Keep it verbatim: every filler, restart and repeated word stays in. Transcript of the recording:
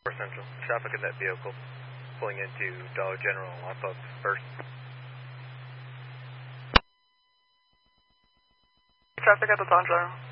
Central. Traffic in that vehicle pulling into Dollar General off of First. Traffic at the Dollar General.